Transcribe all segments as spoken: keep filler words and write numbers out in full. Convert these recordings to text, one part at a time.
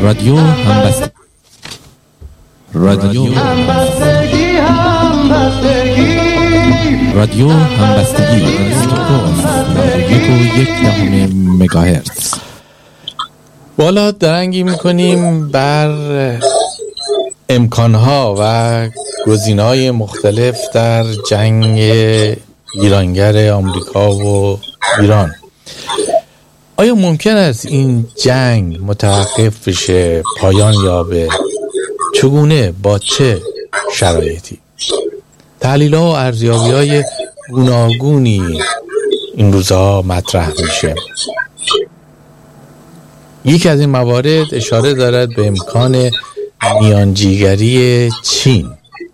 رادیو همبستگی رادیو همبستگی رادیو همبستگی یک و یک دهم مگاهرتز. بالا درنگی میکنیم بر امکانها و گزینه‌های مختلف در جنگ ایرانگر آمریکا و ایران. آیا ممکن است این جنگ متوقف بشه، پایان یابه؟ چگونه، با چه شرایطی؟ تحلیل‌ها و ارزیابی‌های گوناگونی این روزها مطرح میشه. یکی از این موارد اشاره دارد به امکان میانجیگری چین.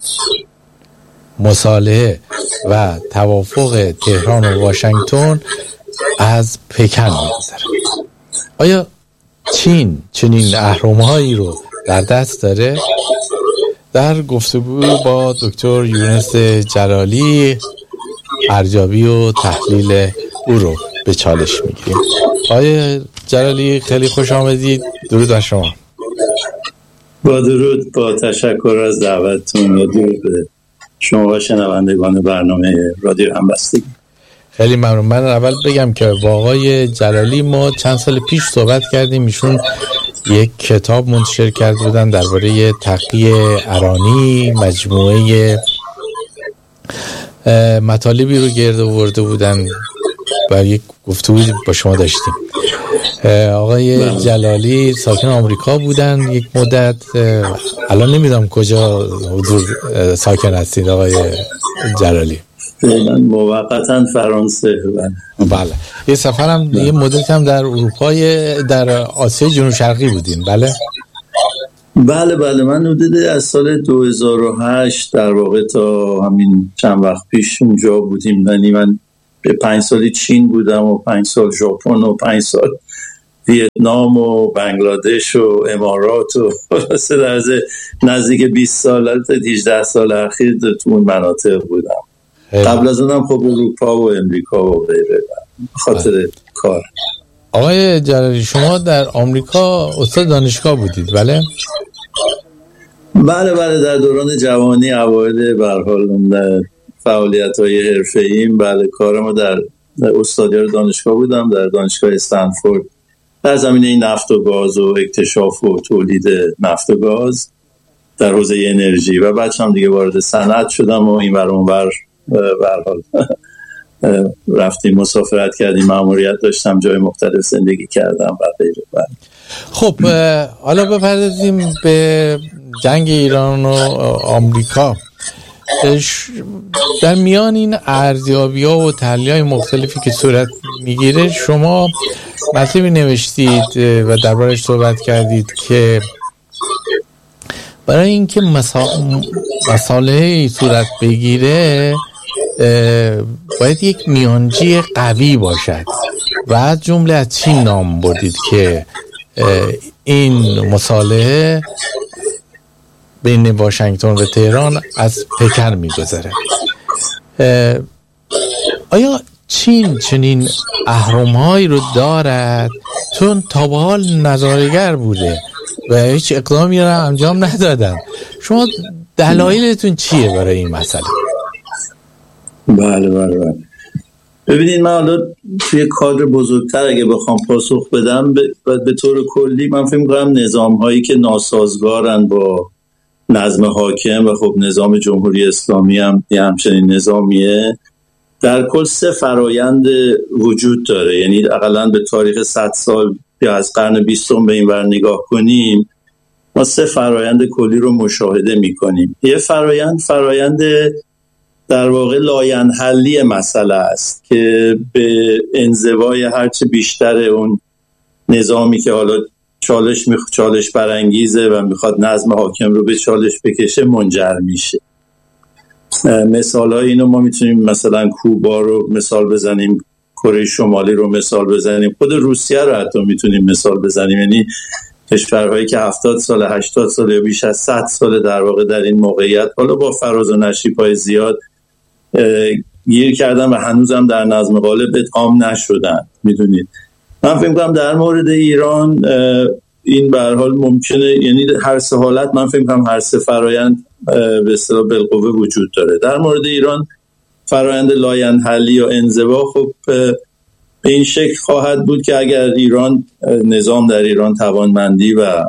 مصالحه و توافق تهران و واشنگتن از پکن می‌گذره. آیا چین چنین اهرم‌هایی رو در دست داره؟ در گفتگو با دکتر یونس جلالی ارزیابی و تحلیل او رو به چالش میگیریم. آقای جلالی خیلی خوش آمدید. درود بر شما. با درود، با تشکر از دعوتتون و درود به شما و شنوندگان برنامه رادیو همبستگی. خیلی ممنون. من اول بگم که با آقای جلالی ما چند سال پیش صحبت کردیم. ایشون یک کتاب منتشر کرده بودن درباره تقی ارانی، مجموعه مطالبی رو گرد آورده بودن و یک گفتگوی با شما داشتیم. آقای جلالی ساکن آمریکا بودن یک مدت، الان نمیدونم کجا حضور ساکن هستید آقای جلالی؟ من موقتا فرانسه. بله. یه سفرم بله. یه مدت هم در اروپای در آسیای جنوب شرقی بودین؟ بله بله بله من حدود از سال دو هزار و هشت در واقع تا همین چند وقت پیش اونجا بودیم. یعنی من به پنج سالی چین بودم و پنج سال ژاپن و پنج سال ویتنام و بنگلادش و امارات و خلاصه در نزدیک بیست سال تا هجده سال اخیر تو اون مناطق بودم. قبل از اونم خب اروپا و امریکا و غیره خاطر کار. آقای جلالی شما در آمریکا استاد دانشگاه بودید؟ بله بله بله در دوران جوانی اوایل به هر حال فعالیت‌های حرفه‌اییم. بله کارم در استادیار دانشگاه بودم در دانشگاه استنفورد در زمینه نفت و گاز و اکتشاف و تولید نفت و گاز در حوزه انرژی و بعد هم دیگه وارد صنعت شدم و این ور اون ور به هر حال رفتیم مسافرت کردیم، مأموریت داشتم، جای مختلف زندگی کردم و غیره. خب حالا بپردازیم به جنگ ایران و آمریکا. در میان این ارزیابی‌ها و تحلیل‌های مختلفی که صورت میگیره شما مطلبی نوشتید و دربارش صحبت کردید که برای اینکه مصالحه صورت بگیره باید یک میانجی قوی باشد و از جمله از چین نام بردید که این مصالحه بین واشنگتن و تهران از پکن میگذره. آیا چین چنین اهرم‌هایی رو دارد؟ چون تا به حال نظاره‌گر بوده و هیچ اقدامی رو انجام ندادن. شما دلایلتون چیه برای این مسئله؟ بله بله بله ببینید من حالا توی کادر بزرگتر اگه بخوام پاسخ بدم به, به طور کلی من فکر می‌کنم نظام‌هایی که ناسازگارن با نظم حاکم و خب نظام جمهوری اسلامی هم یه همچنین نظامیه، در کل سه فرایند وجود داره. یعنی اقلاً به تاریخ صد سال یا از قرن بیستم به این ور نگاه کنیم ما سه فرایند کلی رو مشاهده می‌کنیم. یه فرایند فرایند در واقع لاینحلی مسئله است که به انزوای هرچه بیشتر اون نظامی که حالا چالش میخ... چالش برانگیزه و میخواد نظم حاکم رو به چالش بکشه منجر میشه. مثالای اینو ما میتونیم مثلا کوبا رو مثال بزنیم، کره شمالی رو مثال بزنیم، خود روسیه رو حتی میتونیم مثال بزنیم. یعنی کشورهایی که هفتاد سال هشتاد سال یا بیش از صد سال در واقع در این موقعیت حالا با فراز و نشیب‌های زیاد گیر کردن و هنوزم در نظم غالب ادغام نشدن. میدونید من فکر می‌کنم در مورد ایران این به هر حال ممکنه، یعنی هر سه حالت من فکر کنم هر سه فرایند به اصطلاح بالقوه وجود داره. در مورد ایران فرایند لاینحلی یا انزوا خب به این شکل خواهد بود که اگر ایران نظام در ایران توانمندی و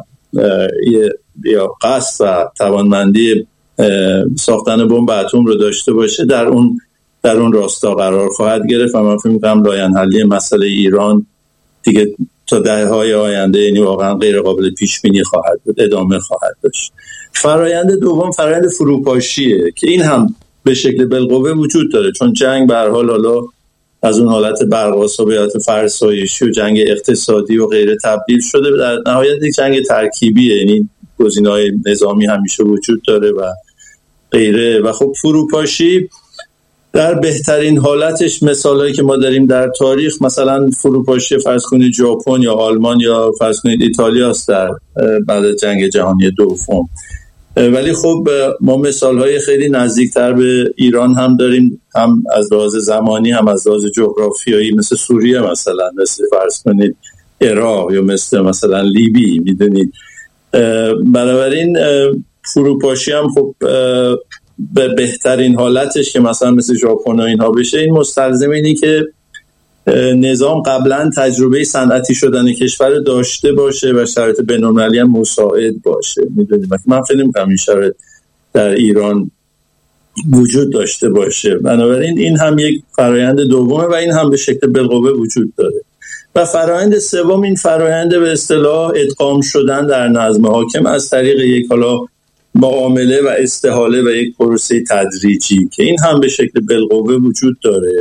یا قصد و توانمندی ساختن بمب اتم رو داشته باشه، در اون در اون راستا قرار خواهد گرفت و من فکر می‌کنم لاینحلی مسئله ایران دیگه تا دهه‌های آینده یعنی واقعا غیر قابل پیش بینی خواهد بود، ادامه خواهد داشت. فرایند دوم فرایند فروپاشیه که این هم به شکل بالقوه وجود داره، چون جنگ به هر حال حالا از اون حالت برق‌آسا به حالت فرسایشی و جنگ اقتصادی و غیره تبدیل شده، در نهایت یک جنگ ترکیبیه، یعنی گزینه‌های نظامی همیشه وجود داره و غیره. و خب فروپاشی در بهترین حالتش مثالایی که ما داریم در تاریخ، مثلا فروپاشی فرض کنید ژاپن یا آلمان یا فرض کنید ایتالیا است در بعد از جنگ جهانی دوم. ولی خب ما مثالهای خیلی نزدیکتر به ایران هم داریم، هم از لحاظ زمانی هم از لحاظ جغرافیایی، مثل سوریه مثلا، مثل فرض کنید عراق یا مثل مثلا لیبی. میدونید بنابراین فروپاشی هم خب به بهترین حالتش که مثلا مثل ژاپن و اینها بشه، این مستلزم اینی که نظام قبلا تجربه صنعتی شدن کشور داشته باشه و شرایط بین‌المللی هم مساعد باشه. میدونید من فکر نمی‌کنم این شرایط در ایران وجود داشته باشه. بنابراین این هم یک فرایند دومه و این هم به شکل بالقوه وجود داره. و فرایند سوم این فرایند به اصطلاح ادغام شدن در نظم حاکم از طریق یک حالا معامله و استحاله و یک پروسه تدریجی که این هم به شکل بالقوه وجود داره.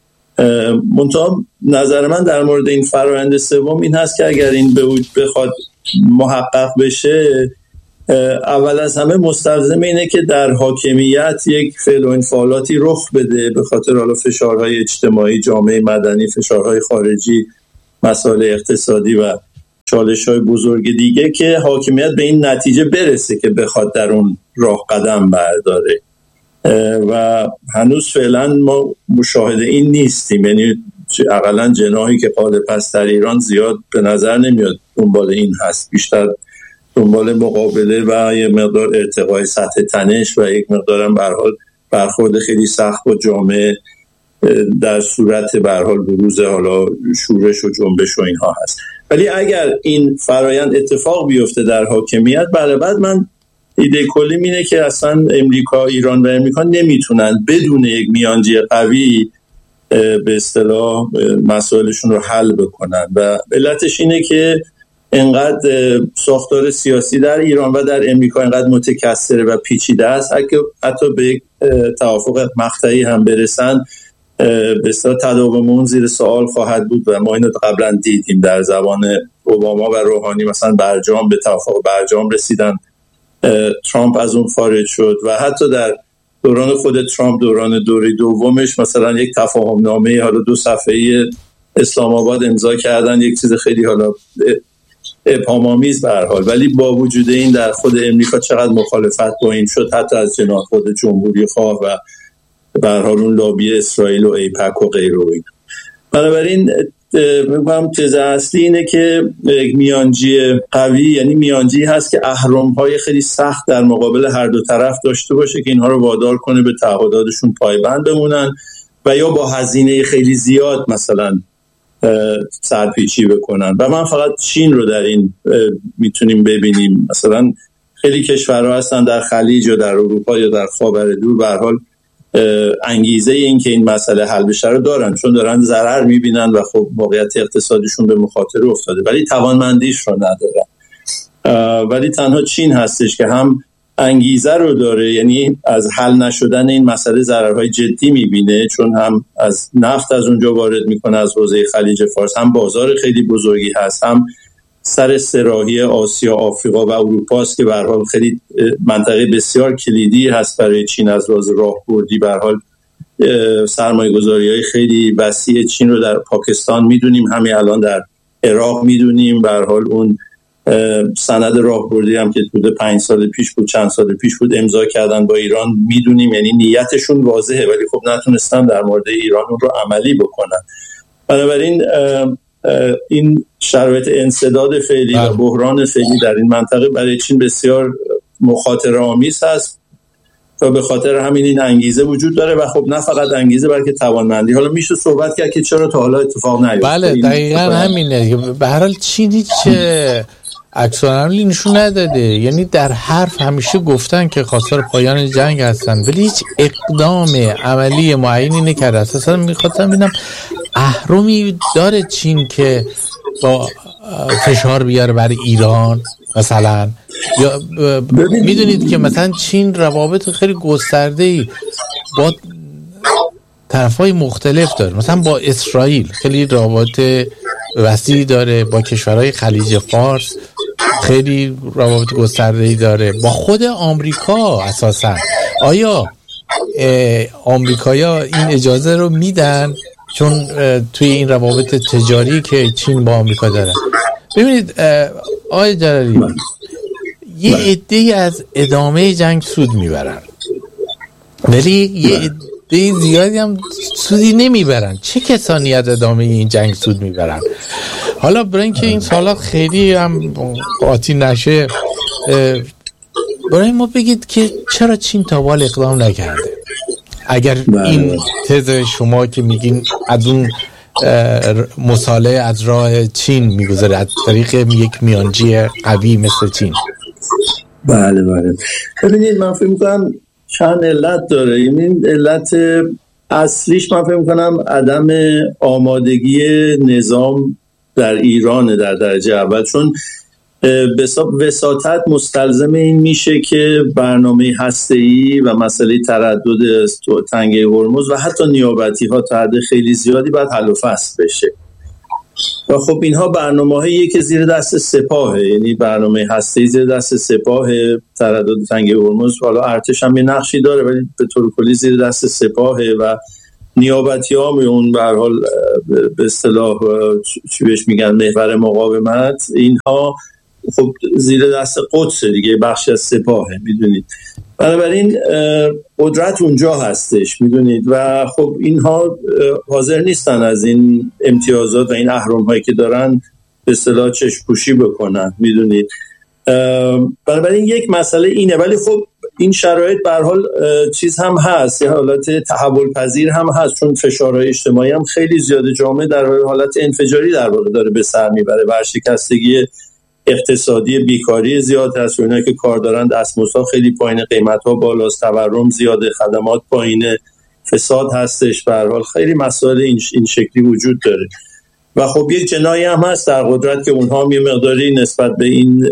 منتها نظر من در مورد این فرآیند سوم این هست که اگر این بخواد محقق بشه، اول از همه مستلزم اینه که در حاکمیت یک فعل و انفعالاتی رخ بده به خاطر حالا فشارهای اجتماعی، جامعه مدنی، فشارهای خارجی، مسائل اقتصادی و چالش‌های بزرگ دیگه، که حاکمیت به این نتیجه برسه که بخواد در اون راه قدم برداره. و هنوز فعلا ما مشاهد این نیستیم، یعنی اقلا جناحی که غالب است در ایران زیاد به نظر نمیاد دنبال این هست، بیشتر دنبال مقابله و یه مقدار ارتقای سطح تنش و یک مقدارم به هر حال برخورد خیلی سخت با جامعه در صورت به هر حال بروز حالا شورش و جنبش و اینها هست. ولی اگر این فرایند اتفاق بیفته در حاکمیت، بله بعد من ایده کلی اینه که اصلا امریکا، ایران و امریکا نمیتونن بدون یک میانجی قوی به اصطلاح مسائلشون رو حل بکنن و علتش اینه که انقدر ساختار سیاسی در ایران و در امریکا انقدر متکثره و پیچیده است، اگه حتی به یک توافق مقطعی هم برسن به اصطلاح تداوم اون زیر سوال خواهد بود و ما اینو قبلا دیدیم در زمان اوباما و روحانی، مثلا برجام به توافق برجام رسیدن، ترامپ از اون خارج شد و حتی در دوران خود ترامپ، دوران دوره دومش، مثلا یک تفاهم نامه حالا دو صفحه‌ای اسلام آباد امضا کردن، یک چیز خیلی حالا ابهام‌آمیز به هر حال، ولی با وجود این در خود امریکا چقدر مخالفت با این شد، حتی از جناح خود جمهوری خواه و به هر حال اون لابی اسرائیل و ایپک و غیره. بنابراین میگم تز اصلی اینه که یک میانجی قوی، یعنی میانجی هست که اهرم‌های خیلی سخت در مقابل هر دو طرف داشته باشه که اینها رو وادار کنه به تعهداتشون پایبند بمونن و یا با هزینه خیلی زیاد مثلا سرپیچی بکنن. و من فقط چین رو در این میتونیم ببینیم، مثلا خیلی کشورها هستن در خلیج یا در اروپا یا در خاورمیانه به هر حال انگیزه این که این مسئله حل بشه رو دارن، چون دارن ضرر میبینن و خب موقعیت اقتصادیشون به مخاطره افتاده، ولی توانمندیش رو ندارن. ولی تنها چین هستش که هم انگیزه رو داره، یعنی از حل نشدن این مسئله ضررهای جدی میبینه، چون هم از نفت از اونجا وارد میکنه از حوزه خلیج فارس، هم بازار خیلی بزرگی هست، هم سر سراحی آسیا، آفریقا و اروپا است که به هر حال خیلی منطقه بسیار کلیدی هست برای چین از لحاظ راهبردی. به هر حال سرمایه‌گذاری‌های خیلی وسیع چین رو در پاکستان میدونیم، همین الان در عراق میدونیم، به هر حال اون سند راهبردی هم که حدود پنج سال پیش بود، چند سال پیش بود، امضا کردن با ایران میدونیم، یعنی نیتشون واضحه ولی خب نتونستن در مورد ایران اون رو عملی بکنن. بنابراین این شرایط انسداد فعلی و بحران فعلی در این منطقه برای چین بسیار مخاطره آمیز هست و به خاطر همین این انگیزه وجود داره و خب نه فقط انگیزه بلکه توانمندی. حالا میشه صحبت کرد که چرا تا حالا اتفاق نیفتاده. بله دقیقاً همینه. به هر حال چین هیچ عکس‌العملی نشون نداده، یعنی در حرف همیشه گفتن که خواستار پایان جنگ هستن ولی هیچ اقدام عملی معینی نکرده. اساسا میخواستم ببینم اهرمی داره چین که با فشار بیاره برای ایران مثلا، یا میدونید که مثلا چین روابط خیلی گسترده‌ای با طرفای مختلف داره، مثلا با اسرائیل خیلی روابط وسیعی داره، با کشورهای خلیج فارس خیلی روابط گسترده‌ای داره، با خود آمریکا اساسا. آیا آمریکایا این اجازه رو میدن چون توی این روابط تجاری که چین با آمریکا داره؟ ببینید آقای جلالی، یه عده‌ای از ادامه جنگ سود میبرن ولی یه عده زیادی هم سودی نمیبرن. چه کسانی از ادامه این جنگ سود میبرن؟ حالا برای اینکه این سوالات خیلی هم قاطی نشه، برای ما بگید که چرا چین تا حالا اقدام نکرده؟ اگر این تز شما که میگین از اون مصالحه از راه چین میگذاره، از طریق یک میانجی قوی مثل چین. بله بله ببینید من فکر میکنم چند علت داره. این علت اصلیش من فکر میکنم عدم آمادگی نظام در ایران در درجه اول، چون وساطت مستلزم این میشه که برنامه هسته‌ای و مسئله تردد تنگه هرمز و حتی نیابتی ها تا حد خیلی زیادی باید حل و فصل بشه و خب اینها برنامه‌هایی که زیر دست سپاهه، یعنی برنامه هسته‌ای زیر دست سپاه، تردد تنگه هرمز، حالا ارتش هم یه نقشی داره ولی به طور کلی زیر دست سپاهه و نیابتی ها می اون به هر حال به اصطلاح چی بهش میگن محور مقاومت، اینها خب زیر دست قدس دیگه، بخشی از سپاهه میدونید. بنابراین قدرت اونجا هستش میدونید و خب اینها حاضر نیستن از این امتیازات و این اهرم هایی که دارن به اصطلاح چشم پوشی بکنن میدونید. بنابراین یک مسئله اینه، ولی خب این شرایط به هر حال چیز هم هست، یه حالت تحول پذیر هم هست، چون فشارهای اجتماعی هم خیلی زیاده، جامعه در حالت انفجاری در واقع داره به سر میبره، ورشکستگی اقتصادی، بیکاری زیاد هست، اونایی که کار دارن دستمزدها خیلی پایینه، قیمت‌ها بالاست، تورم زیاده، خدمات پایینه، فساد هستش، به هر حال خیلی مسائل این این شکلی وجود داره و خب یک جنایی هم هست در قدرت که اونها هم یه مقداری نسبت به این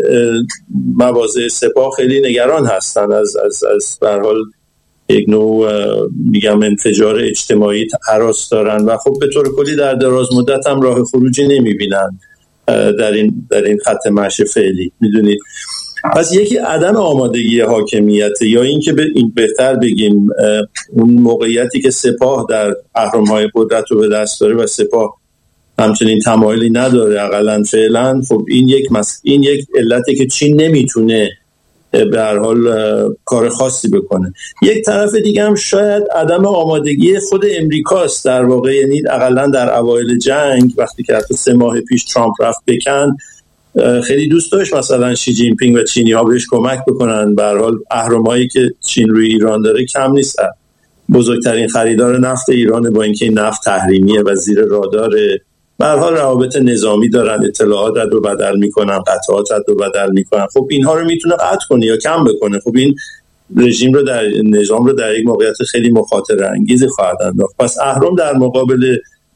مواضع سپاه خیلی نگران هستن، از از از به هر حال یک نوع میگم انفجار اجتماعی هراس دارن و خب به طور کلی در دراز مدت هم راه خروجی نمیبینن در این در این خط مشی فعلی میدونید. پس یکی عدم آمادگی حاکمیت، یا این که به این بهتر بگیم اون موقعیتی که سپاه در اهرم‌های قدرت رو به دست داره و سپاه همچنین تمایلی نداره اقلن فعلا، خب این یک مس... این یک علته که چین نمیتونه به هر حال کار خاصی بکنه. یک طرف دیگه هم شاید عدم آمادگی خود امریکاست در واقع، یعنی اقلا در اوایل جنگ وقتی که حتی سه ماه پیش ترامپ رفت بکن، خیلی دوست داشت مثلا شی جین پینگ و چینی ها بهش کمک بکنن. به هر حال اهرم‌هایی که چین روی ایران داره کم نیستن، بزرگترین خریدار نفت ایران، با اینکه این نفت تحریمیه و زیر رادار، به هر حال روابط نظامی دارن، اطلاعات رد و بدل میکنن، قطعات رد و بدل میکنن، خب اینها رو میتونه قطع کنه یا کم بکنه. خب این رژیم رو در نظام رو در یک موقعیت خیلی مخاطره انگیزی خواهد انداخت. پس اهرم در مقابل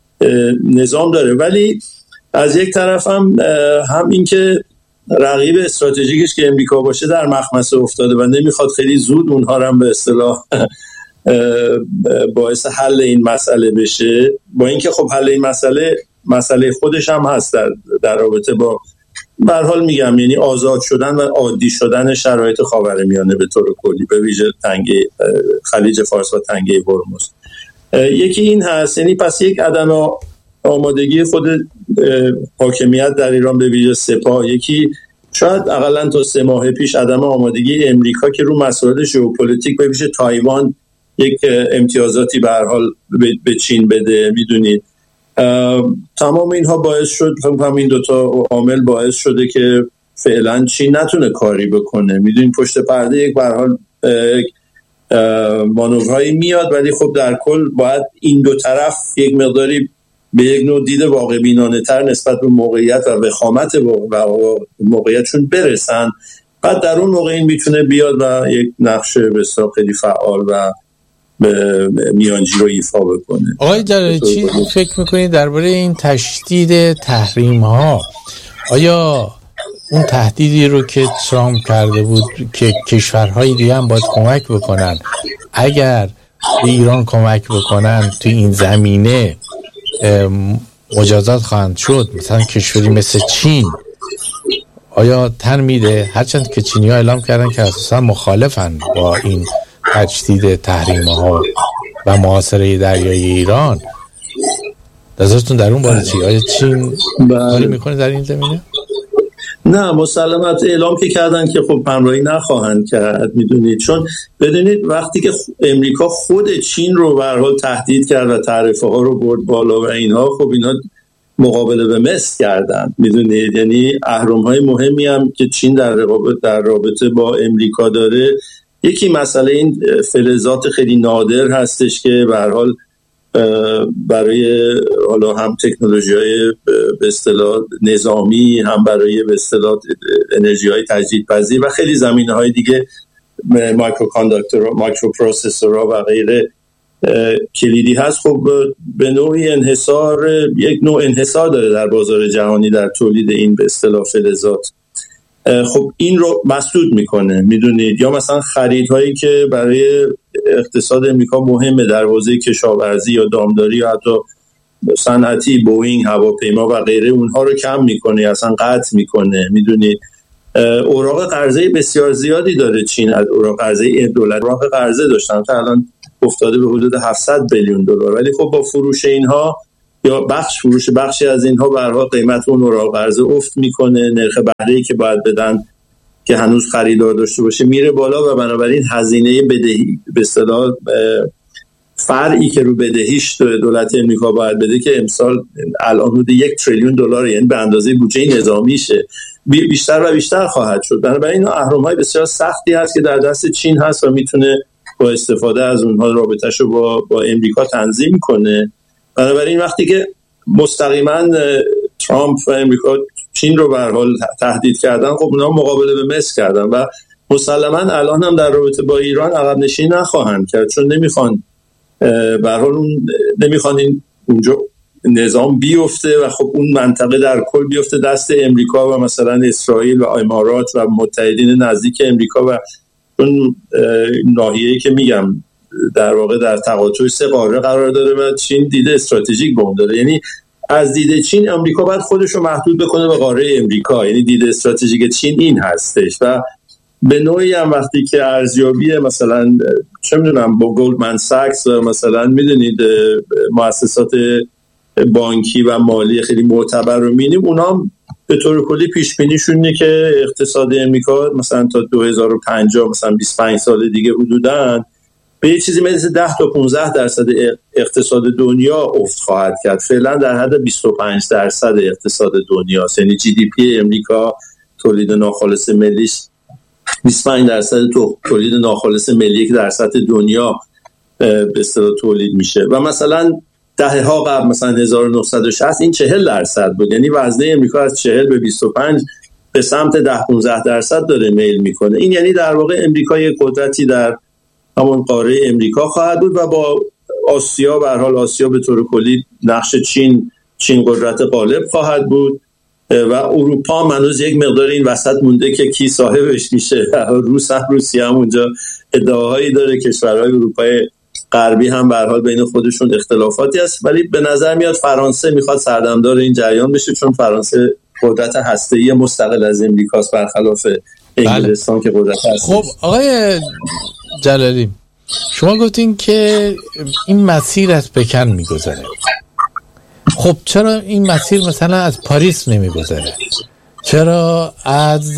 نظام داره، ولی از یک طرف هم هم این که رقیب استراتژیکش که امریکا باشه در مخمصه افتاده و نمیخواد خیلی زود اونها رو هم به اصطلاح باعث حل این مسئله بشه، با اینکه خب حل این مسئله مسئله خودش هم هست در در رابطه با به هر حال میگم یعنی آزاد شدن و عادی شدن شرایط خاورمیانه به طور کلی، به ویژه تنگه خلیج فارس و تنگه هرمز. یکی این هست، یعنی پس یک عدم آمادگی خود حاکمیت در ایران به ویژه سپاه، یکی شاید اقلا تا سه ماه پیش عدم آمادگی امریکا که رو مسائل ژئوپلیتیک به ویژه تایوان یک امتیازاتی به هر حال به چین بده میدونید. تمام اینها باعث شد، فکر کنم این دوتا عامل باعث شده که فعلا چین نتونه کاری بکنه. میدونین پشت پرده یک به هر حال مانورهایی میاد، ولی خب در کل باید این دو طرف یک مقداری به یک نوع دید واقع بینانه تر نسبت به موقعیت و وخامت و موقعیتشون برسن. بعد در اون موقع این میتونه بیاد و یک نقش بسیار خیلی فعال و میانجی رو ایفا بکنه. آقای جلالی چی فکر میکنید درباره این تشدید تحریم ها؟ آیا اون تهدیدی رو که ترامپ کرده بود که کشورهای دیگه هم باید کمک بکنن، اگر به ایران کمک بکنن تو این زمینه مجازات خواهند شد، مثلا کشوری مثل چین آیا تن میده؟ هرچند که چینی ها اعلام کردن که اساسا مخالفن با این تجدید تحریم ها و محاصره دریای ایران. نظرتون در اون باره چی؟ آیا چین کاری میکنه در این زمینه؟ نه، مسلمت اعلام که کردن که خب همراهی نخواهند کرد. میدونید چون بدونید وقتی که امریکا خود چین رو به هر حال تهدید کرد و تعرفه ها رو برد بالا و اینها، خب اینا مقابله به مصر کردن. میدونید یعنی اهرم های مهمی هم که چین در رابطه در رابطه با امریکا داره، یکی مسئله این فلزات خیلی نادر هستش که به هر حال برای حالا هم تکنولوژی‌های به اصطلاح نظامی، هم برای به اصطلاح انرژی‌های تجدیدپذیر و خیلی زمینه‌های دیگه، مایکروکانداکتور، مایکروپروسسورها و غیره کلیدی هست. خب به نوعی انحصار، یک نوع انحصار داره در بازار جهانی در تولید این به اصطلاح فلزات. خب این رو مسدود میکنه. میدونید یا مثلا خریدهایی که برای اقتصاد امریکا مهمه در حوزه کشاورزی یا دامداری یا حتی صنعتی، بوئینگ، هواپیما و غیره، اونها رو کم میکنه، اصلا قطع میکنه. میدونید اوراق قرضه بسیار زیادی داره چین، از اوراق قرضه دولت اوراق قرضه داشتن تا الان افتاده به حدود هفتصد بیلیون دلار، ولی خب با فروش اینها یا بخش فروش بخشی از اینها به هر حال قیمت اون اوراق قرضه افت میکنه، نرخ بهره‌ای که باید بدن که هنوز خریدار داشته باشه میره بالا و بنابراین هزینه بدهی به اصطلاح فرعی که رو بدهیش دولت امریکا باید بده که امسال الان حدود یک تریلیون دلار، یعنی به اندازه بودجه نظامیشه، بیشتر و بیشتر خواهد شد. بنابراین اهرم‌های بسیار سختی هست که در دست چین هست و میتونه با استفاده از اونها رابطه‌شو با با امریکا تنظیم کنه. بنابراین وقتی که مستقیما ترامپ و امریکا چین رو به هر حال تهدید کردن، خب اونها مقابله به مصر کردن و مسلما الان هم در رابطه با ایران عقب نشینی نخواهند کرد، چون نمیخوان به هر حال اون نمیخوان این اونجا نظام بیفته و خب اون منطقه در کل بیفته دست امریکا و مثلا اسرائیل و امارات و متحدین نزدیک امریکا و اون ناحیه‌ای که میگم در واقع در تقاطع سه قاره قرار داره و چین دیده استراتژیک به اون داره. یعنی از دید چین امریکا باید خودش رو محدود بکنه به قاره امریکا، یعنی دید استراتژیک چین این هستش و به نوعی هم وقتی که ارزیابی مثلا چه میدونم با گلدمن ساکس و مثلا میدونید مؤسسات بانکی و مالی خیلی معتبر رو می‌بینیم، اونا به طور کلی پیش بینیشون اینه که اقتصاد امریکا مثلا تا دو هزار و پنجاه مثلا بیست و پنج سال دیگه حدوداً به یه چیزی مثل ده تا پانزده درصد اقتصاد دنیا افت خواهد کرد. فعلا در حد بیست و پنج درصد اقتصاد دنیا، یعنی جی دی پی امریکا تولید ناخالص ملیش بیست و پنج درصد تو تولید ناخالص ملی که در سطح دنیا به اصطلاح تولید میشه و مثلا دهه ها قبل مثلا هزار و نهصد و شصت این چهل درصد بود. یعنی وزنه امریکا از چهل به بیست و پنج به سمت ده پانزده درصد داره میل میکنه. این یعنی در واقع امریکا یک قدرتی در همون قاره امریکا خواهد بود و با آسیا به هر حال آسیا به طور کلی نقش چین چین قدرت غالب خواهد بود و اروپا هم هنوز یک مقدار این وسط مونده که کی صاحبش میشه. روس هم روسیه هم اونجا ادعاهایی داره، کشورهای اروپای غربی هم به هر حال بین خودشون اختلافاتی هست، ولی به نظر میاد فرانسه میخواد سردمدار این جریان بشه، چون فرانسه قدرت هسته‌ای مستقل از امریکاست برخلاف انگلستان که قدرت هسته‌ای. خب آقای جلالی، شما گفتین که این مسیر از پکن میگذره. خب چرا این مسیر مثلا از پاریس نمیگذره؟ چرا از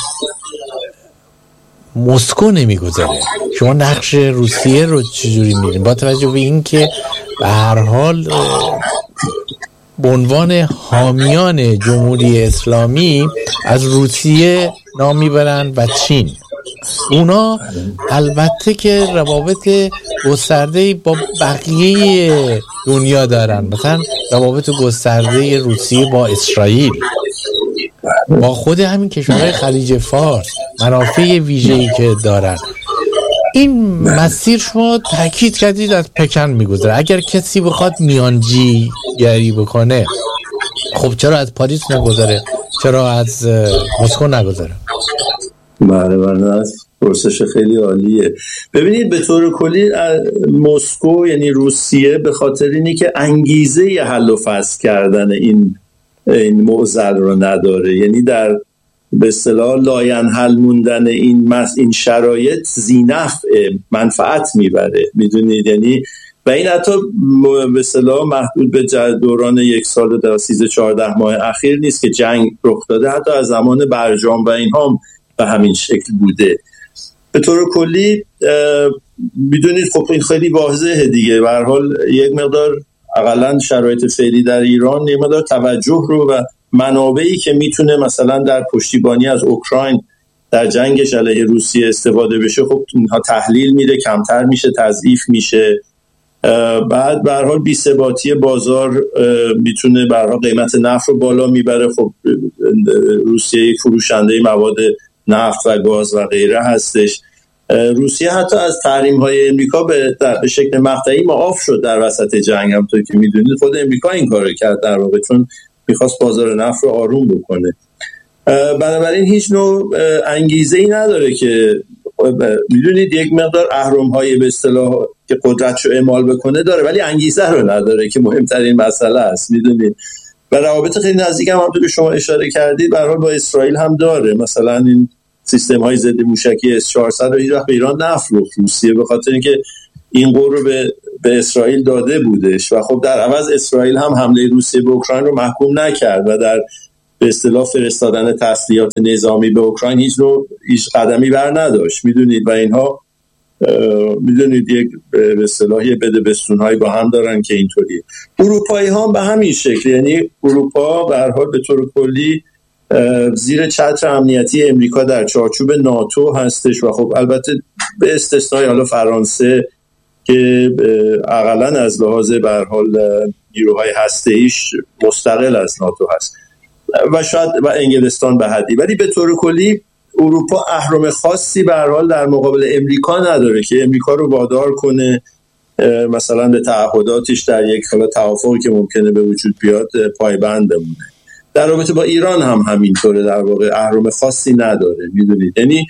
مسکو نمیگذره؟ شما نقش روسیه رو چجوری می‌بینید با توجه به این که به هر حال به عنوان حامیان جمهوری اسلامی از روسیه نام میبرن و چین. اونا البته که روابط گسترده با بقیه دنیا دارن، مثلا روابط گسترده روسیه با اسرائیل، با خود همین کشورهای خلیج فارس، منافع ویژه‌ای که دارن. این مسیر شما تاکید کردید از پکن میگذره. اگر کسی بخواد میانجی گری بکنه، خب چرا از پاریس نگذره؟ چرا از مسکو نگذره؟ بله بله، پرسش خیلی عالیه. ببینید به طور کلی مسکو یعنی روسیه به خاطر اینی که انگیزه ی حل و فصل کردن این این معضل رو نداره، یعنی در به اصطلاح لاینحل موندن این مس این شرایط ذینفع منفعت میبره، میدونید، یعنی و این حتی به اصطلاح محدود به دوران یک سال تا سیزده چهارده ماه اخیر نیست که جنگ رخ داده، حتی از زمان برجام و اینها هم به همین شکل بوده. به طور کلی میدونید خب این خیلی واضحه دیگه، به هر حال یک مقدار اقلا شرایط فعلی در ایران یک مقدار توجه رو و منابعی که میتونه مثلا در پشتیبانی از اوکراین در جنگش علیه روسیه استفاده بشه، خب اینها تحلیل میره، کمتر میشه، تضعیف میشه. بعد به هر حال بی‌ثباتی بازار میتونه به هر حال قیمت نفت رو بالا میبره. خب روسیه فروشنده مواد نفت و گاز و غیره هستش. روسیه حتی از تحریم‌های امریکا به به شکل مقطعی معاف شد در وسط جنگ، همونطور که میدونید خود امریکا این کارو کرد در واقع، چون میخواست بازار نفت رو آروم بکنه. بنابراین هیچ نوع انگیزه‌ای نداره که میدونید یک مقدار اهرم‌های به اصطلاح که قدرتشو اعمال بکنه داره، ولی انگیزه رو نداره که مهمترین مسئله است، میدونید. و روابط خیلی نزدیک هم همونطور که شما اشاره کردید به هر حال با اسرائیل هم داره. مثلا این سیستم‌های ضد موشکی اس چهارصد رو هیچ وقت به ایران نفروخت روسیه، به خاطر اینکه این قول رو به به اسرائیل داده بودش و خب در عوض اسرائیل هم حمله روسیه به اوکراین رو محکوم نکرد و در به اصطلاح فرستادن تسلیحات نظامی به اوکراین هیچ رو هیچ قدمی بر نداشت، میدونید. و اینها میدونید یک به اصطلاح بدبستون‌هایی با هم دارن که اینطوریه. اروپایی ها به همین شکل، یعنی اروپا به هر حال به طور کلی زیر چتر امنیتی امریکا در چارچوب ناتو هستش و خب البته به استثنای حالا فرانسه که اقلا از لحاظ به هر حال نیروهای هسته‌ایش مستقل از ناتو هست و شاید و انگلستان به حدی، ولی به طور کلی اروپا اهرم خاصی به هر حال در مقابل امریکا نداره که امریکا رو وادار کنه مثلا به تعهداتش در یک حالا توافقی که ممکنه به وجود بیاد پایبند بمونه. در رابطه با ایران هم همینطوره، در واقع اهرم خاصی نداره، میدونید. یعنی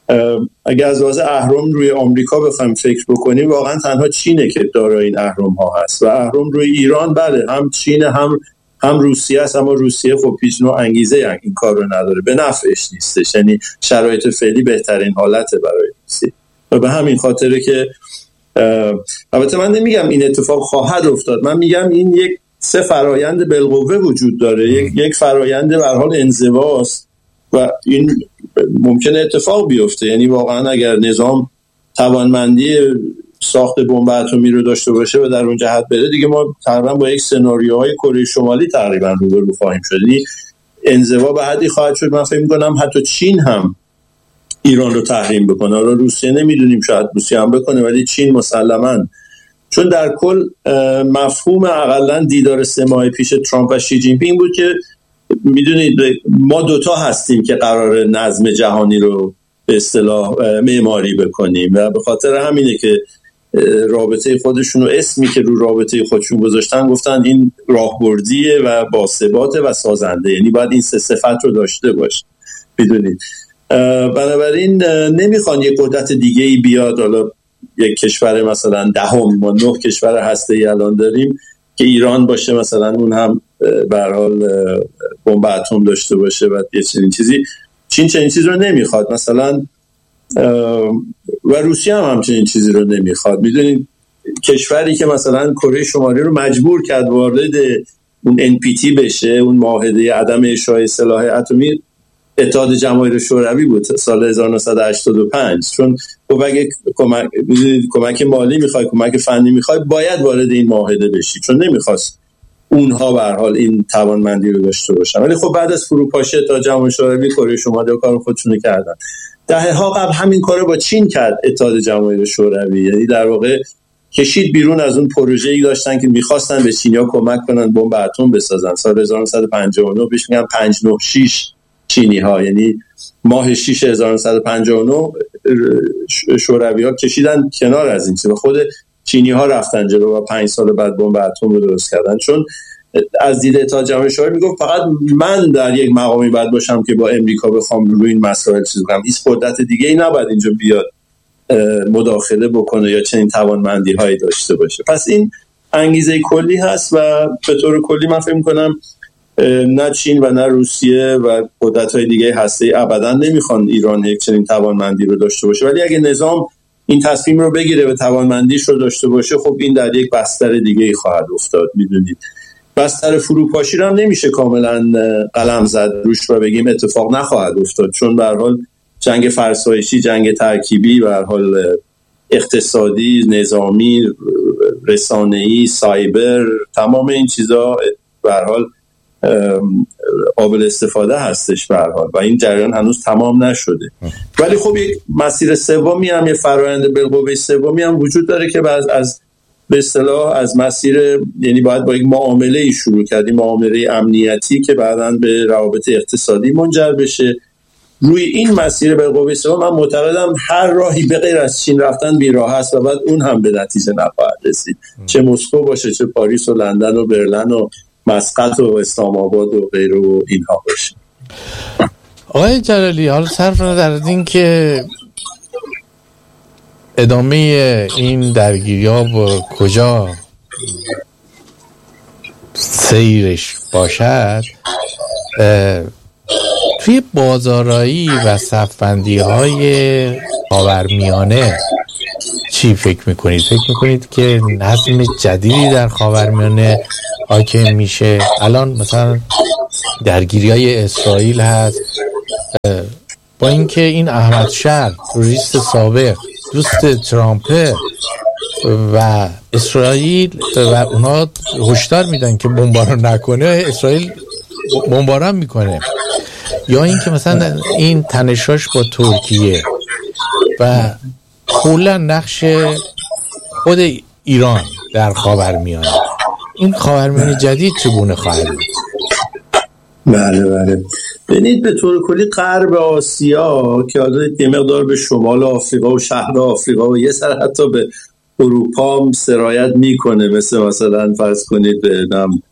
اگر از لحاظ اهرم روی آمریکا بخوایم فکر بکنیم، واقعا تنها چینه که دارای این اهرم ها هست و اهرم روی ایران بله هم چین هم هم روسیه است، اما روسیه خب هیچ نوع انگیزه این کار رو نداره، به نفعش نیستش، یعنی شرایط فعلی بهترین حالته برای روسیه و به همین خاطره که البته من نمیگم این اتفاق خواهد افتاد، من میگم این یک سه فرایند بالقوه وجود داره. یک یک فرایند به هر حال انزواست و این ممکنه اتفاق بیفته، یعنی واقعا اگر نظام توانمندی ساخت بمب اتمی رو داشته باشه و در اون جهت بره، دیگه ما تقریبا با یک سناریوهای کره شمالی تقریبا روبرو خواهیم شد. یعنی انزوا به حدی خواهد شد من فکر می‌کنم حتی چین هم ایران رو تحریم بکنه. حالا روسیه نمیدونیم، شاید روسیه هم بکنه، ولی چین مسلماً، چون در کل مفهوم اقلا دیدار سه ماه پیش ترامپ و شی جین پینگ بود که میدونید ما دوتا هستیم که قرار نظم جهانی رو به اصطلاح معماری بکنیم و به خاطر همینه که رابطه خودشون رو اسمی که رو رابطه خودشون گذاشتن گفتن این راهبردیه و باثباته و سازنده، یعنی باید این سه صفت رو داشته باشه، میدونید. بنابراین نمیخوان یک قدرت دیگه ای بیاد، حالا یک کشور مثلا دهم، ما نه کشور هسته‌ای الان داریم که ایران باشه مثلا اون هم به هر حال بمب اتم داشته باشه و یه چنین چیزی. چین چنین چیزی رو نمیخواد مثلا و روسیه هم همچنین چیزی رو نمیخواد. میدونید کشوری که مثلا کره شمالی رو مجبور کرد وارد اون ان پی تی بشه، اون معاهده عدم اشاعه سلاح اتمی، اتحاد جماهیر شوروی بود سال هزار و نهصد و هشتاد و پنج. چون خب اگه کمک کمک مالی میخوای، کمک فنی میخوای، باید وارد این معاهده بشی، چون نمیخواست اونها به هر حال این توانمندی رو داشته باشن. ولی خب بعد از فروپاشی اتحاد جماهیر شوروی، کره شمالی کار خودشونو کردن. دهه‌ها قبل همین کارو با چین کرد اتحاد جماهیر شوروی، یعنی در واقع کشید بیرون از اون پروژه‌ای داشتن که می‌خواستن به چینی‌ها کمک کنن بمب اتم بسازن. سال هزار و نهصد و پنجاه و نه بهش میگن پنج نه شش چینی‌ها، یعنی ماه شش هزار و نهصد و پنجاه و نه شوروی‌ها کشیدن کنار از این چیز، خود چینی‌ها رفتن جلو و پنج سال بعد بمب اتم رو درست کردن. چون از دید اتحاد جماهیر شوروی میگفت فقط من در یک مقامی باید باشم که با امریکا بخوام روی این مسائل چیز کنم، هیچ قدرت دیگه‌ای نباید اینجا بیاد مداخله بکنه یا چنین توانمندی‌هایی داشته باشه. پس این انگیزه کلی هست و به طور کلی من فکر می‌کنم نه چین و نه روسیه و قدرت‌های دیگه هسته‌ای ابداً نمیخوان ایران یک چنین توانمندی رو داشته باشه، ولی اگه نظام این تصمیم رو بگیره و توانمندیش رو داشته باشه، خب این در یک بستر دیگه‌ای خواهد افتاد. میدونید بستر فروپاشی رو هم نمیشه کاملا قلم زد روش و بگیم اتفاق نخواهد افتاد، چون به هر حال جنگ فرسایشی، جنگ ترکیبی، به هر حال اقتصادی، نظامی، رسانه‌ای، سایبر، تمام این چیزا به هر حال قابل استفاده هستش به هر حال و این جریان هنوز تمام نشده. ولی خب یک مسیر سومی هم، یه فرآیند بالقوه سومی هم وجود داره که بعد از به اصطلاح از مسیر، یعنی باید با یک معامله شروع کردیم، معامله امنیتی که بعداً به روابط اقتصادی منجر بشه. روی این مسیر بالقوه سوم من معتقدم هر راهی به غیر از چین رفتن بیراه است و بعد اون هم به نتیجه نخواهد رسید، چه مسکو باشه، چه پاریس و لندن و برلین و مسقط و اسلام آباد و غیره و اینها باشه. آقای جلالی، حالا صرف نظر از این که ادامه این درگیری‌ها با کجا سیرش باشد، توی بازارایی و صف‌بندی‌های خاورمیانه چی فکر میکنید؟ فکر میکنید که نظم جدیدی در خاورمیانه حاکم میشه؟ الان مثلا درگیری‌های اسرائیل هست، با اینکه این احمد شهر توریست سابق دوست ترامپه و اسرائیل و اونا هشدار میدن که بمباران نکنه، اسرائیل بمباران میکنه. یا اینکه مثلا این تنشاش با ترکیه و کلا نقش خود ایران در خاورمیانه، این خاورمیانه جدید چگونه خواهد بود؟ بله بله ببینید به طور کلی غرب آسیا که یه مقدار به شمال آفریقا و شهر آفریقا و یه سر حتی به اروپا هم سرایت میکنه، مثل مثلا فرض کنید به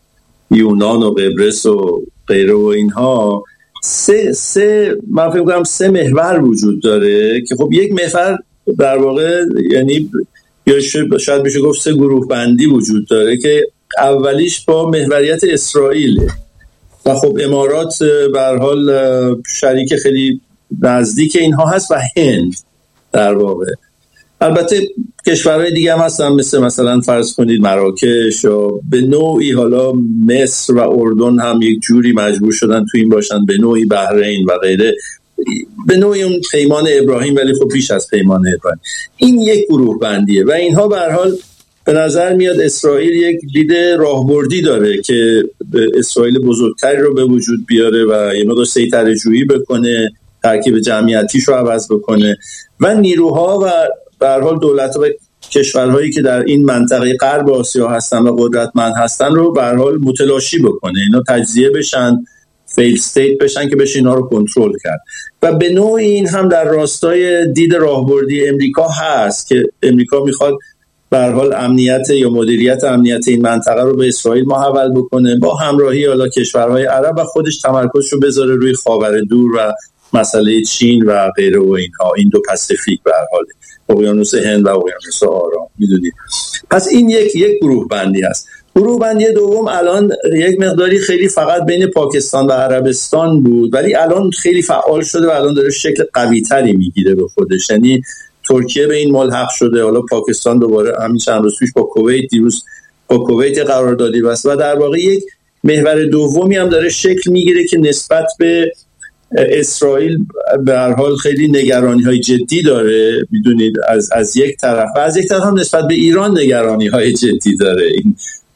یونان و قبرس و غیره و اینها، سه سه من فکر می‌کنم سه محور وجود داره که خب یک محور در واقع یعنی یا شاید بشه گفت سه گروه بندی وجود داره که اولیش با محوریت اسرائیل و خب امارات به هر حال شریک خیلی نزدیک اینها هست و هند در واقع. البته کشورهای دیگه هم هستن مثل مثلا فرض کنید مراکش و به نوعی حالا مصر و اردن هم یک جوری مجبور شدن تو این باشن، به نوعی بحرین و غیره، به نوعی اون پیمان ابراهیم ولی خب پیش از پیمان ابراهیم. این یک گروه بندیه و اینها به هر حال به نظر میاد اسرائیل یک دید راهبردی داره که اسرائیل بزرگتری رو به وجود بیاره و یه مقدار سیطره‌جویی بکنه، ترکیب جمعیتیش رو عوض بکنه و نیروها و به هر حال دولت‌ها و کشورهایی که در این منطقه غرب آسیا هستن و قدرتمند هستن رو به هر حال متلاشی بکنه، اینا تجزیه بشن، فیل استیت بشن که بشه اینا رو کنترل کرد. و به نوعی این هم در راستای دید راهبردی امریکا هست که امریکا میخواد به هر حال امنیت یا مدیریت امنیت این منطقه رو به اسرائیل محول بکنه با همراهی حالا کشورهای عرب و خودش تمرکزش رو بذاره روی خاور دور و مسئله چین و غیره و اینها، این دو پاسیفیک به هر حال اقیانوس هند و اقیانوس آرام. میدونید پس این یک یک گروه بندی است. گروه بندی دوم الان یک مقداری خیلی فقط بین پاکستان و عربستان بود ولی الان خیلی فعال شده و الان داره شکل قوی تری میگیره به خودش، یعنی ترکیه به این ملحق شده، حالا پاکستان دوباره همین چند روز پیش با کویت، دیروز با کویت قراردادی بست و در واقع یک محور دومی هم داره شکل میگیره که نسبت به اسرائیل به هر حال خیلی نگرانی‌های جدی داره، میدونید از از یک طرف و از یک طرف هم نسبت به ایران نگرانی‌های جدی داره. این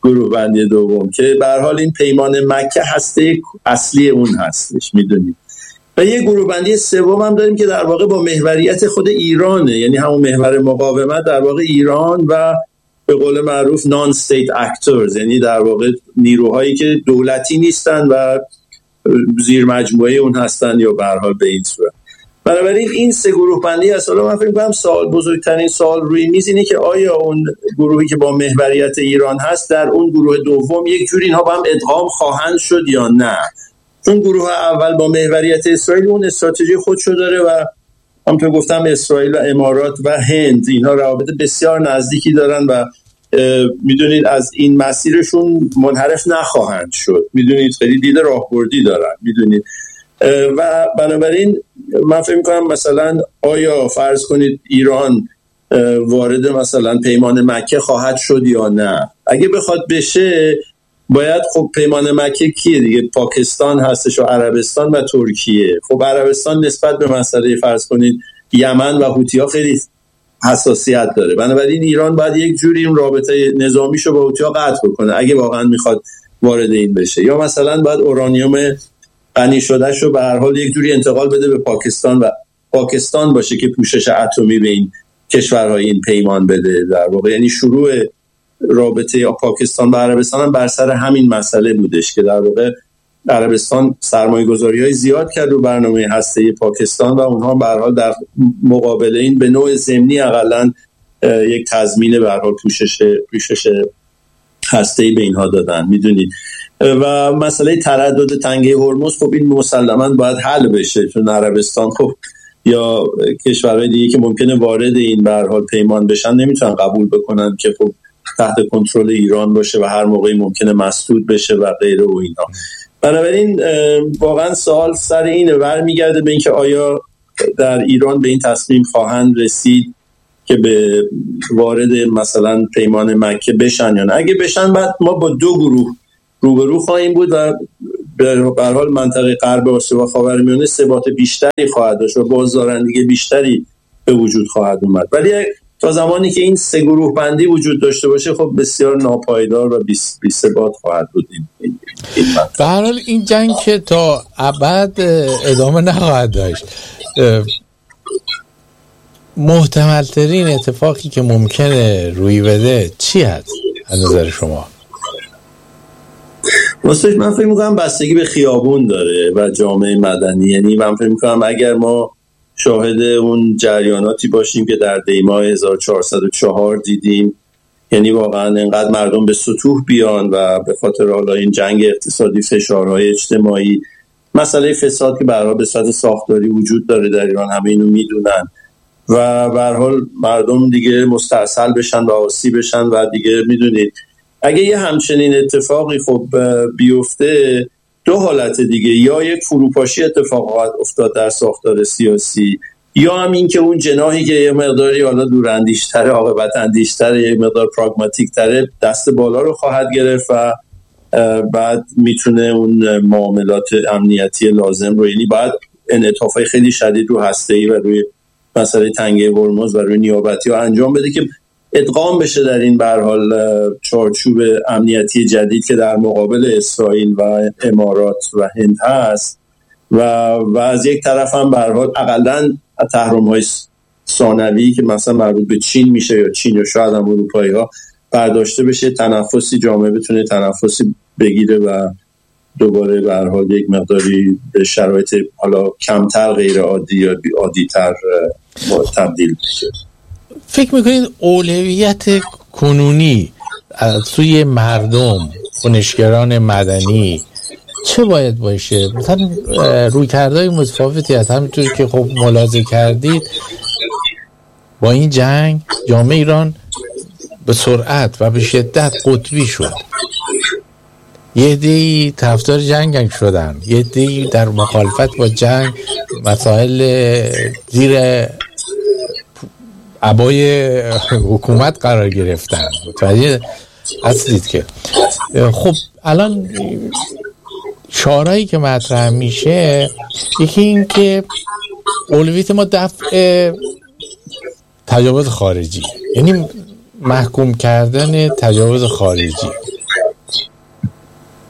گروه بندی دوم که به هر حال این پیمان مکه هسته اصلی اون هستش، میدونید. و یه گروه بندی سوم هم داریم که در واقع با محوریت خود ایرانه، یعنی همون محور مقاومت در واقع ایران و به قول معروف نان استیت اکتورز، یعنی در واقع نیروهایی که دولتی نیستن و زیر مجموعه اون هستن یا به هر حال به این صورت. بنابراین این سه گروه بندی است. حالا من فکر می‌کنم سوال بزرگترین سوال روی میز اینه که آیا اون گروهی که با محوریت ایران هست در اون گروه دوم یک جوری اینها با هم ادغام خواهند شد یا نه؟ چون گروه اول با محوریت اسرائیل اون استراتژی خودشو داره و همونطور گفتم اسرائیل و امارات و هند اینها روابط بسیار نزدیکی دارن و میدونید از این مسیرشون منحرف نخواهند شد، میدونید خیلی دید راهبردی دارن، میدونید. و بنابراین من فکر می‌کنم مثلا آیا فرض کنید ایران وارد مثلا پیمان مکه خواهد شد یا نه؟ اگه بخواد بشه باید خب پیمان مکه کیه دیگه؟ پاکستان هستش و عربستان و ترکیه. خب عربستان نسبت به مسئله فرض کنید یمن و هوتی‌ها خیلی حساسیت داره، بنابراین ایران باید یک جوری اون رابطه نظامیشو با هوتی‌ها قطع بکنه اگه واقعا میخواد وارد این بشه، یا مثلا باید اورانیوم غنی شدهشو به هر حال یک جوری انتقال بده به پاکستان و پاکستان باشه که پوشش اتمی به این کشورهای این پیمان بده در واقع. یعنی شروع رابطه یا پاکستان و عربستان هم بر سر همین مسئله بودش که در واقع عربستان سرمایه‌گذاری‌های زیاد کرد رو برنامه هسته‌ای پاکستان و اونها به هر حال در مقابل این به نوع ضمنی حداقل یک تضمین به هر حال پوشش پوشش هسته‌ای به اینها دادن، میدونید. و مسئله تردد تنگه هرمز خب این مسلماً باید حل بشه، چون عربستان خب یا کشورهای دیگه که ممکنه وارد این به هر حال پیمان بشن نمیتونن قبول بکنن که خب تحت کنترل ایران باشه و هر موقعی ممکنه مسدود بشه و غیره و اینا. بنابراین واقعا سوال سر اینه، برمیگرده به اینکه آیا در ایران به این تصمیم خواهند رسید که به وارد مثلا پیمان مکه بشن یا نه. اگه بشن بعد ما با دو گروه روبرو خواهیم بود و به هر حال منطقه غرب آسیا و خاورمیانه ثبات بیشتری خواهد داشت و بازدارندگی بیشتری به وجود خواهد اومد. ولی تا زمانی که این سه گروه بندی وجود داشته باشه خب بسیار ناپایدار و بی ثبات خواهد بود این به هر حال این جنگ که تا ابد ادامه نخواهد داشت. محتمل ترین اتفاقی که ممکنه روی بده چی هست از نظر شما؟ راستش من فکر می‌کنم بستگی به خیابون داره و جامعه مدنی. یعنی من فکر می‌کنم اگر ما شاهد اون جریاناتی باشیم که در دیماه هزار و چهارصد و چهار دیدیم، یعنی واقعا انقدر مردم به سطوح بیان و به خاطر حالا این جنگ اقتصادی، فشارهای اجتماعی، مسئله فساد که به هر حال به صورت ساختاری وجود داره در ایران، همه اینو میدونن و به هر حال مردم دیگه مستعسل بشن و آسی بشن و دیگه میدونید اگه یه همچنین اتفاقی خب بیفته دو حالت دیگه، یا یک فروپاشی اتفاق خواهد افتاد در ساختار سیاسی، یا هم این که اون جناحی که یه مقداری حالا دوراندیش‌تره، عاقبت اندیش‌تره، یه مقدار پراگماتیک‌تره دست بالا رو خواهد گرفت و بعد میتونه اون معاملات امنیتی لازم رو، یعنی بعد انعطافای خیلی شدید رو هسته‌ای و روی مسئله تنگه هرمز و روی نیابتی‌ها انجام بده که ادغام بشه در این به هر حال چارچوب امنیتی جدید که در مقابل اسرائیل و امارات و هند هست و و از یک طرف هم به هر حال اقلاً تحریم‌های ثانوی که مثلا مربوط به چین میشه یا چین یا شاید هم اروپایی‌ها برداشته بشه، تنفسی جامعه بتونه تنفسی بگیره و دوباره به هر حال یک مقداری به شرایط حالا کمتر غیر عادی یا عادی‌تر تبدیل بشه. فکر میکنید اولویت کنونی از سوی مردم، کنشگران مدنی چه باید باشه؟ مثلا رویکردهای متفاوتی هست، همینطور که خب ملاحظه کردید با این جنگ جامعه ایران به سرعت و به شدت قطبی شد. یه عده‌ای طرفدار جنگ شدن، یه عده‌ای در مخالفت با جنگ مسائل زیر عبای حکومت قرار گرفتن. متوجه هستید که خب الان شعارهایی که مطرح میشه یکی این که اولویت ما دفع تجاوز خارجی، یعنی محکوم کردن تجاوز خارجی.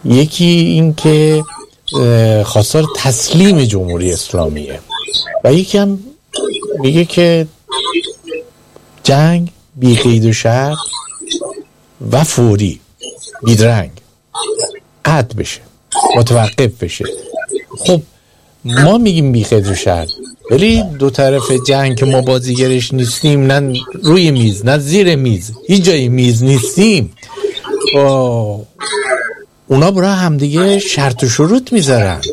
یکی این که خواستار تسلیم جمهوری اسلامیه و یکی هم میگه که جنگ بی قید و شرط و فوری بیدرنگ قطع بشه، متوقف بشه. خب ما میگیم بی قید و شرط، ولی دو طرف جنگ که ما بازیگرش نیستیم، نه روی میز نه زیر میز، هیچ جای میز نیستیم، اونا برای همدیگه شرط و شروط میذارن،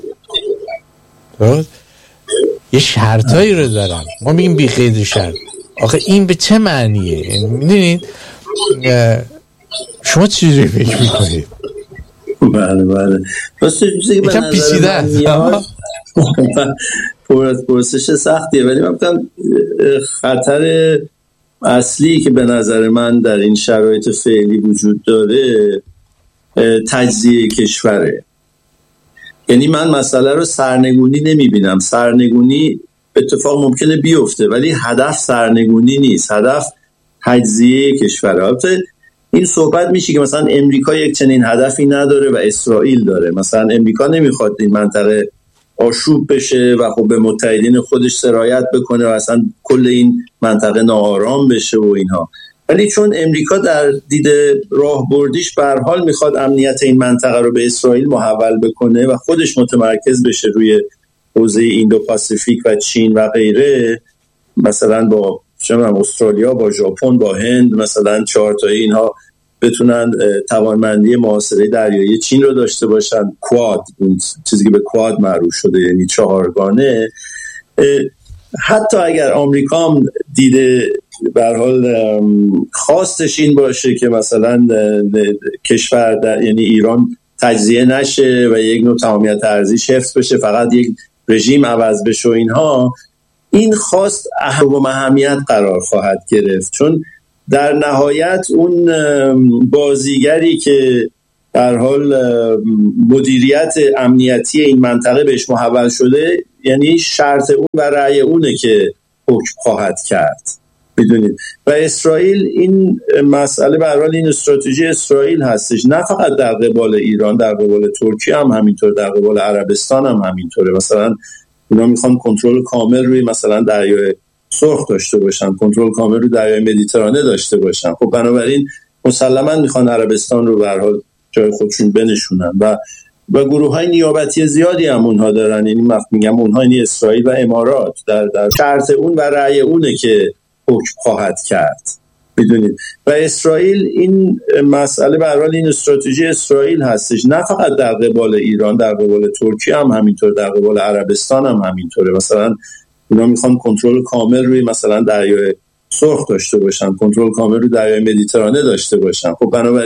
یه شرطایی رو دارن. ما میگیم بی قید و شرط. آخه این به چه معنیه؟ میدونید شما چیزی فکر میکنید؟ بله بله یکم پیچیده است، پرسش سختیه، ولی من بگم خطر اصلی که به نظر من در این شرایط فعلی وجود داره تجزیه کشوره. یعنی من مسئله رو سرنگونی نمیبینم. سرنگونی اتفاق ممکنه بیفته ولی هدف سرنگونی نیست، هدف تجزیه کشوره. البته این صحبت میشه که مثلا امریکا یک چنین هدفی نداره و اسرائیل داره. مثلا امریکا نمیخواد این منطقه آشوب بشه و خب به متحدین خودش سرایت بکنه و اصلا کل این منطقه ناآرام بشه و اینها، ولی چون امریکا در دید راهبردیش به هر حال میخواد امنیت این منطقه رو به اسرائیل محول بکنه و خودش متمرکز بشه روی حوزه ایندو پاسیفیک و چین و غیره، مثلا با استرالیا، با ژاپن، با هند، مثلا چهار تایی اینها بتونن توانمندی محاصره دریایی چین رو داشته باشن، کواد، اون چیزی که به کواد معروف شده، یعنی چهارگانه. حتی اگر آمریکا هم دیده به هر حال خواستش این باشه که مثلا کشور در یعنی ایران تجزیه نشه و یک نوع تمامیت ارضیش حفظ بشه، فقط یک رژیم عوض بشه و اینها، این خواست اهمیت و اهمیت قرار خواهد گرفت، چون در نهایت اون بازیگری که در حال مدیریت امنیتی این منطقه بهش محول شده، یعنی شرط اون و رأی اونه که حکم خواهد کرد، بدونید. و اسرائیل این مسئله به هر حال این استراتژی اسرائیل هستش، نه فقط در قبال ایران، در قبال ترکیه هم همینطور، در قبال عربستان هم همینطوره. مثلا اونا میخوان کنترل کامل روی مثلا دریای سرخ داشته باشن، کنترل کامل روی دریای مدیترانه داشته باشن. خب بنابراین مسلماً میخوان عربستان رو به هر حال جای خودشون بنشونن و و گروه‌های نیابتی زیادی هم اونها دارن. یعنی من میگم اونها، یعنی اسرائیل و امارات، در در شرط اون و رأی اونه که حکم خواهد کرد، بدونید. و اسرائیل این مسئله به هر حال این استراتژی اسرائیل هستش، نه فقط در قبال ایران، در قبال ترکیه هم همینطور، در قبال عربستان هم همینطوره. مثلا اونا میخوان کنترل کامل روی مثلا دریای سرخ داشته باشن، کنترل کامل روی دریای مدیترانه داشته باشن. خب بنابراین